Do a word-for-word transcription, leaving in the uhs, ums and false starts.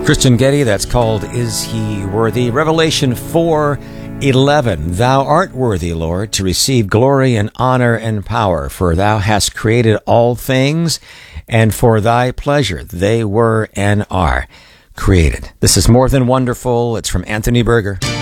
Christian Getty, that's called Is He Worthy? Revelation four eleven. Thou art worthy, Lord, to receive glory and honor and power, for thou hast created all things, and for thy pleasure they were and are created. This is More Than Wonderful. It's from Anthony Berger.